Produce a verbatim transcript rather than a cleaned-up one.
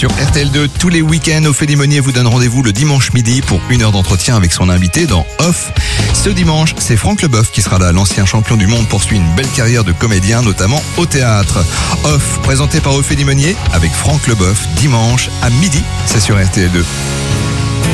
Sur R T L deux, tous les week-ends, Ophélie Meunier vous donne rendez-vous le dimanche midi pour une heure d'entretien avec son invité dans Off. Ce dimanche, c'est Franck Leboeuf qui sera là. L'ancien champion du monde poursuit une belle carrière de comédien, notamment au théâtre. Off, présenté par Ophélie Meunier avec Franck Leboeuf, dimanche à midi, c'est sur R T L deux.